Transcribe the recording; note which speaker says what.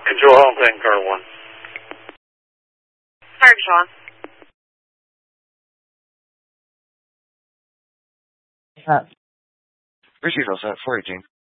Speaker 1: Control Home Thing, car 1.
Speaker 2: Fire Control.
Speaker 3: Receive all set, 418.